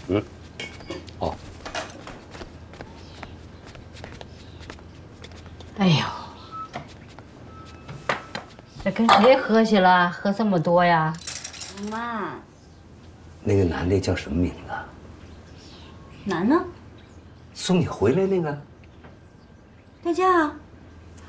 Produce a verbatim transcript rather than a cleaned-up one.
嗯，哦。 哎呦，这跟谁喝去了？喝这么多呀？ 妈， 那个男的叫什么名字？ 男的， 送你回来那个？ 代驾啊。